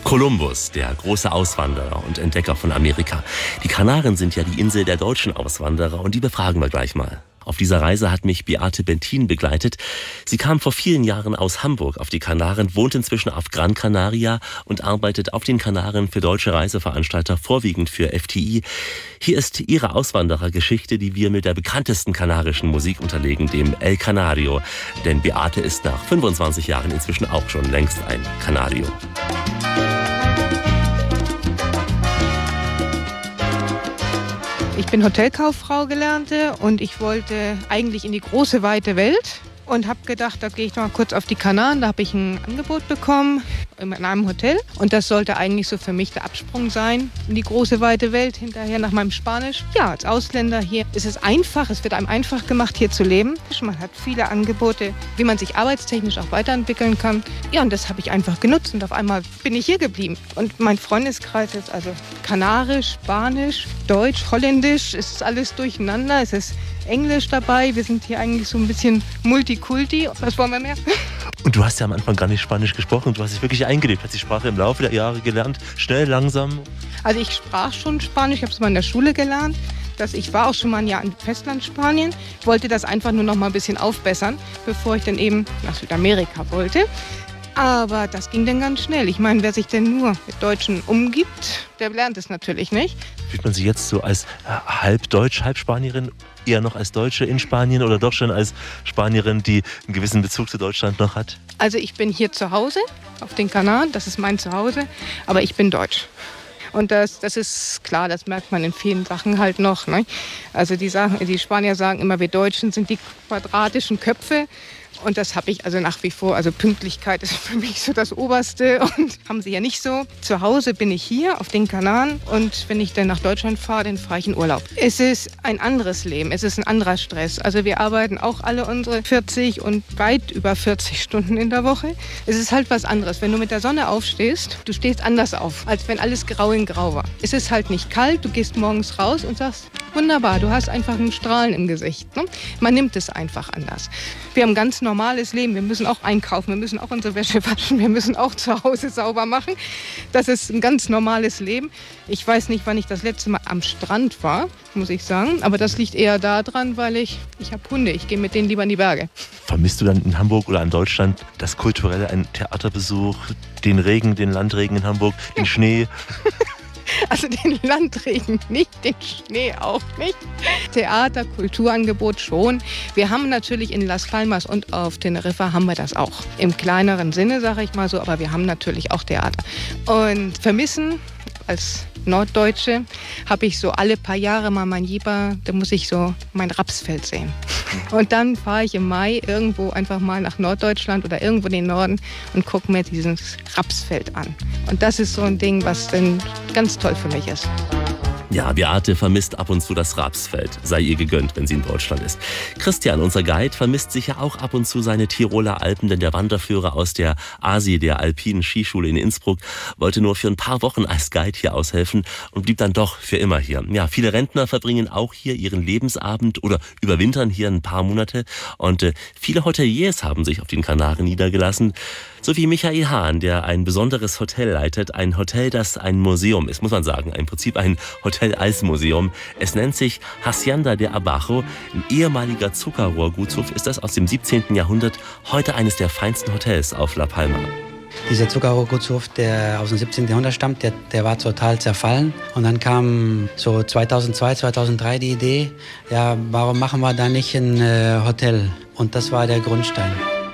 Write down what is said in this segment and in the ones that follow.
Kolumbus, der große Auswanderer und Entdecker von Amerika. Die Kanaren sind ja die Insel der deutschen Auswanderer und die befragen wir gleich mal. Auf dieser Reise hat mich Beate Bentin begleitet. Sie kam vor vielen Jahren aus Hamburg auf die Kanaren, wohnt inzwischen auf Gran Canaria und arbeitet auf den Kanaren für deutsche Reiseveranstalter, vorwiegend für FTI. Hier ist ihre Auswanderergeschichte, die wir mit der bekanntesten kanarischen Musik unterlegen, dem El Canario. Denn Beate ist nach 25 Jahren inzwischen auch schon längst ein Canario. Ich bin Hotelkauffrau gelernte und ich wollte eigentlich in die große, weite Welt und habe gedacht, da gehe ich noch mal kurz auf die Kanaren. Da habe ich ein Angebot bekommen in einem Hotel und das sollte eigentlich so für mich der Absprung sein in die große, weite Welt, hinterher nach meinem Spanisch. Ja, als Ausländer hier ist es einfach, es wird einem einfach gemacht, hier zu leben. Man hat viele Angebote, wie man sich arbeitstechnisch auch weiterentwickeln kann. Ja, und das habe ich einfach genutzt und auf einmal bin ich hier geblieben. Und mein Freundeskreis ist also Kanarisch, Spanisch, Deutsch, Holländisch, es ist alles durcheinander, es ist Englisch dabei. Wir sind hier eigentlich so ein bisschen Multikulti. Was wollen wir mehr? Und du hast ja am Anfang gar nicht Spanisch gesprochen. Du hast dich wirklich eingelebt, hast die Sprache im Laufe der Jahre gelernt. Schnell, langsam. Also ich sprach schon Spanisch, ich habe es mal in der Schule gelernt. Ich war auch schon mal ein Jahr in Festland-Spanien. Ich wollte das einfach nur noch mal ein bisschen aufbessern, bevor ich dann eben nach Südamerika wollte. Aber das ging dann ganz schnell. Ich meine, wer sich denn nur mit Deutschen umgibt, der lernt es natürlich nicht. Fühlt man sich jetzt so als halb Deutsch, halb Spanierin, eher noch als Deutsche in Spanien oder doch schon als Spanierin, die einen gewissen Bezug zu Deutschland noch hat? Also ich bin hier zu Hause auf den Kanaren, das ist mein Zuhause, aber ich bin Deutsch. Und das ist klar, das merkt man in vielen Sachen halt noch. Ne? Also die Spanier sagen immer, wir Deutschen sind die quadratischen Köpfe. Und das habe ich also nach wie vor. Also Pünktlichkeit ist für mich so das Oberste und haben sie ja nicht so. Zu Hause bin ich hier auf den Kanaren und wenn ich dann nach Deutschland fahre, dann fahre ich in Urlaub. Es ist ein anderes Leben, es ist ein anderer Stress. Also wir arbeiten auch alle unsere 40 und weit über 40 Stunden in der Woche. Es ist halt was anderes. Wenn du mit der Sonne aufstehst, du stehst anders auf, als wenn alles grau in grau war. Es ist halt nicht kalt, du gehst morgens raus und sagst, wunderbar, du hast einfach ein Strahlen im Gesicht. Ne? Man nimmt es einfach anders. Wir haben ganz normales Leben. Wir müssen auch einkaufen, wir müssen auch unsere Wäsche waschen, wir müssen auch zu Hause sauber machen. Das ist ein ganz normales Leben. Ich weiß nicht, wann ich das letzte Mal am Strand war, muss ich sagen. Aber das liegt eher daran, weil ich habe Hunde. Ich gehe mit denen lieber in die Berge. Vermisst du dann in Hamburg oder in Deutschland das Kulturelle, einen Theaterbesuch, den Regen, den Landregen in Hamburg, den Schnee? Also den Landregen nicht, den Schnee auch nicht. Theater, Kulturangebot schon. Wir haben natürlich in Las Palmas und auf Teneriffa haben wir das auch. Im kleineren Sinne, sage ich mal so, aber wir haben natürlich auch Theater. Und vermissen als Norddeutsche habe ich so alle paar Jahre mal da muss ich so mein Rapsfeld sehen. Und dann fahre ich im Mai irgendwo einfach mal nach Norddeutschland oder irgendwo in den Norden und gucke mir dieses Rapsfeld an. Und das ist so ein Ding, was dann ganz toll für mich ist. Ja, Beate vermisst ab und zu das Rapsfeld. Sei ihr gegönnt, wenn sie in Deutschland ist. Christian, unser Guide, vermisst sicher auch ab und zu seine Tiroler Alpen, denn der Wanderführer aus der ASI, der Alpinen Skischule in Innsbruck, wollte nur für ein paar Wochen als Guide hier aushelfen und blieb dann doch für immer hier. Ja, viele Rentner verbringen auch hier ihren Lebensabend oder überwintern hier ein paar Monate und viele Hoteliers haben sich auf den Kanaren niedergelassen. So wie Michael Hahn, der ein besonderes Hotel leitet. Ein Hotel, das ein Museum ist, muss man sagen. Im Prinzip ein Hotel als Museum. Es nennt sich Hacienda de Abajo. Ein ehemaliger Zuckerrohrgutshof ist das aus dem 17. Jahrhundert. Heute eines der feinsten Hotels auf La Palma. Dieser Zuckerrohrgutshof, der aus dem 17. Jahrhundert stammt, der war total zerfallen. Und dann kam so 2002, 2003 die Idee, ja, warum machen wir da nicht ein Hotel? Und das war der Grundstein.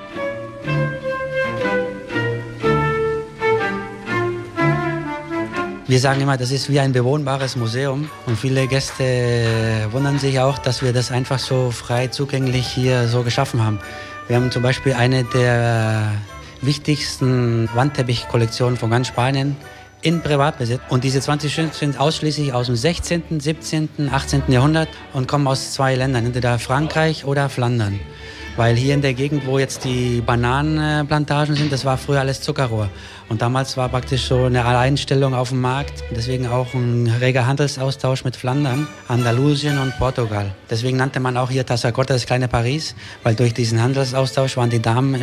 Wir sagen immer, das ist wie ein bewohnbares Museum und viele Gäste wundern sich auch, dass wir das einfach so frei zugänglich hier so geschaffen haben. Wir haben zum Beispiel eine der wichtigsten Wandteppichkollektionen von ganz Spanien in Privatbesitz. Und diese 20 Stück sind ausschließlich aus dem 16., 17., 18. Jahrhundert und kommen aus 2 Ländern, entweder Frankreich oder Flandern. Weil hier in der Gegend, wo jetzt die Bananenplantagen sind, das war früher alles Zuckerrohr. Und damals war praktisch so eine Alleinstellung auf dem Markt. Deswegen auch ein reger Handelsaustausch mit Flandern, Andalusien und Portugal. Deswegen nannte man auch hier Tassagorta das kleine Paris, weil durch diesen Handelsaustausch waren die Damen